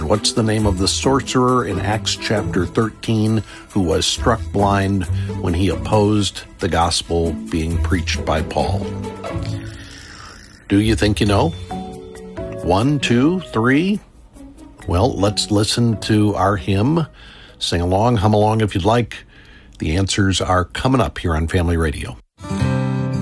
What's the name of the sorcerer in Acts chapter 13 who was struck blind when he opposed the gospel being preached by Paul? Do you think you know? 1, 2, 3? Well, let's listen to our hymn. Sing along, hum along if you'd like. The answers are coming up here on Family Radio.